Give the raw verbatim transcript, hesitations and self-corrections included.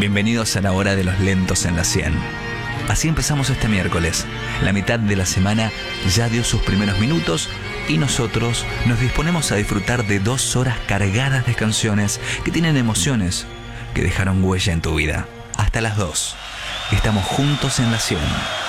Bienvenidos a la hora de los lentos en la cien. Así empezamos este miércoles. La mitad de la semana ya dio sus primeros minutos y nosotros nos disponemos a disfrutar de dos horas cargadas de canciones que tienen emociones que dejaron huella en tu vida. Hasta las dos. Estamos juntos en la cien.